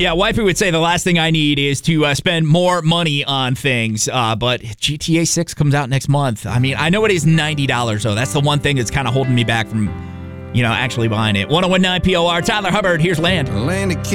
Yeah, wifey would say the last thing I need is to spend more money on things. But GTA 6 comes out next month. I mean, I know it is $90, though. That's the one thing that's kind of holding me back from, actually buying it. 101.9 POR, Tyler Hubbard, here's Land.